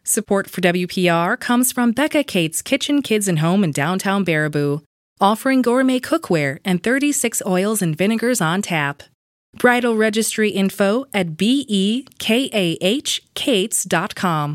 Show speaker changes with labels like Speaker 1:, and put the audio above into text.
Speaker 1: Support for WPR comes from Becca Kate's Kitchen, Kids, and Home in downtown Baraboo, offering gourmet cookware and 36 oils and vinegars on tap. Bridal registry info at bekahkates.com.